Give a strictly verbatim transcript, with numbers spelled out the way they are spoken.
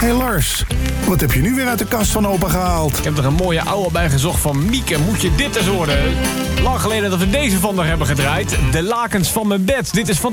Hé hey Lars, wat heb je nu weer uit de kast van opa gehaald? Ik heb er een mooie oude bij gezocht van Mieke. Moet je dit eens horen? Lang geleden dat we deze vandaag hebben gedraaid. De lakens van mijn bed. Dit is van